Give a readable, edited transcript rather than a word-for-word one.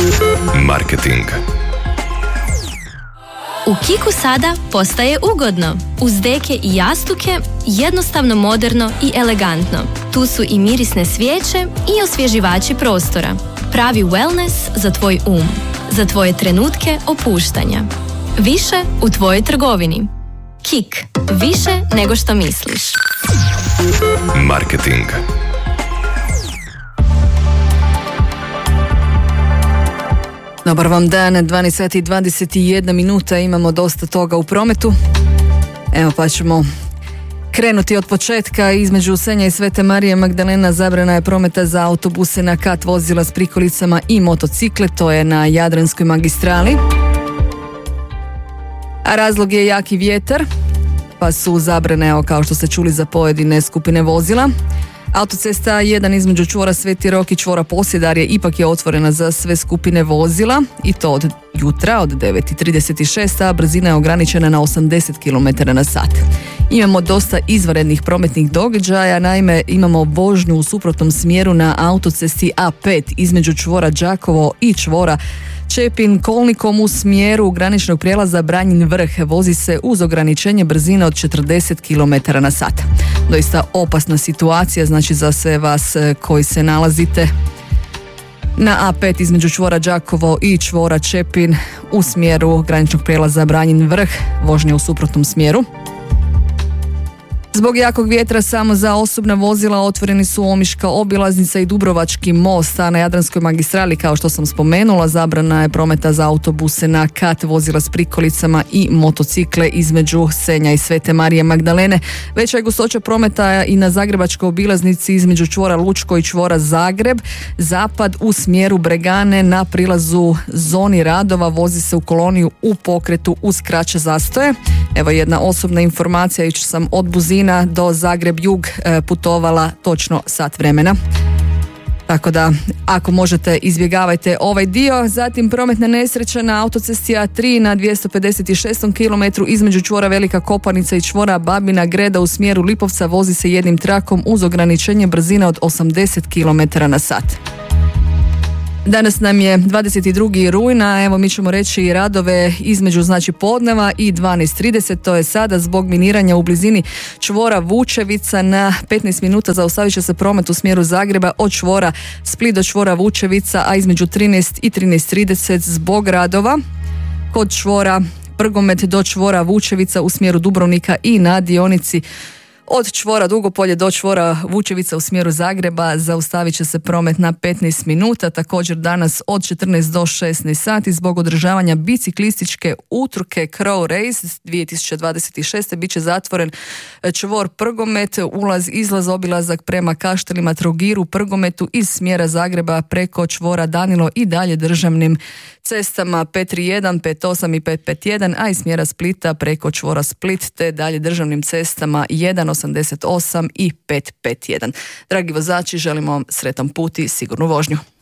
Marketing. U Kiku sada postaje ugodno. Uz deke i jastuke, jednostavno, moderno i elegantno. Tu su i mirisne svijeće i osvježivači prostora. Pravi wellness za tvoj za tvoje trenutke opuštanja. Više u tvojoj trgovini. Kik. Više nego što misliš. Marketing. Dobar vam dan, 12 sati i 21 minuta, imamo dosta toga u prometu. Evo pa ćemo krenuti od početka. Između Senja i Svete Marije Magdalena zabrana je prometa za autobuse na kat, vozila s prikolicama i motocikle, to je na Jadranskoj magistrali. A razlog je jaki vjetar, pa su zabrane, evo, kao što ste čuli, za pojedine skupine vozila. Autocesta 1 između čvora Sveti Rok i čvora Posjedarje ipak je otvorena za sve skupine vozila i to od jutra od 9:36, a brzina je ograničena na 80 km/h. Imamo dosta izvanrednih prometnih događaja, naime imamo vožnju u suprotnom smjeru na autocesti A5 između čvora Đakovo i čvora Čepin kolnikom u smjeru graničnog prijelaza Branjin Vrh. Vozi se uz ograničenje brzine od 40 km/h. Doista opasna situacija, znači za sve vas koji se nalazite na A5 između čvora Đakovo i čvora Čepin u smjeru graničnog prijelaza Branjin Vrh, vožnje u suprotnom smjeru. Zbog jakog vjetra samo za osobna vozila otvoreni su Omiška obilaznica i Dubrovački most, a na Jadranskoj magistrali, kao što sam spomenula, zabrana je prometa za autobuse na kat, vozila s prikolicama i motocikle između Senja i Svete Marije Magdalene. Veća je gustoća prometa i na Zagrebačkoj obilaznici između čvora Lučko i čvora Zagreb. Zapad u smjeru Bregane na prilazu zoni radova vozi se u koloniju u pokretu uz kraće zastoje. Evo jedna osobna informacija, ići sam od Buzina do Zagreb jug putovala točno sat vremena. Tako da, ako možete, izbjegavajte ovaj dio. Zatim prometna nesreća na autocesti A3 na 256. kilometru između čvora Velika Kopanica i čvora Babina Greda u smjeru Lipovca vozi se jednim trakom uz ograničenje brzine od 80 km/h. Danas nam je 22. rujna, evo mi ćemo reći radove između podneva i 12:30, to je sada zbog miniranja u blizini čvora Vučevica na 15 minuta zaustavit će se promet u smjeru Zagreba od čvora Split do čvora Vučevica, a između 13 i 13:30 zbog radova kod čvora Prgomet do čvora Vučevica u smjeru Dubrovnika i na dionici od čvora Dugopolje do čvora Vučevica u smjeru Zagreba zaustavit će se promet na 15 minuta. Također danas od 14 do 16 sati zbog održavanja biciklističke utrke Crow Race 2026. bit će zatvoren čvor Prgomet, ulaz, izlaz, obilazak prema Kaštelima, Trogiru, Prgometu iz smjera Zagreba preko čvora Danilo i dalje državnim cestama 531, 58 i 551, a iz smjera Splita preko čvora Split te dalje državnim cestama 188 i 551. Dragi vozači, želimo vam sretan put i sigurnu vožnju.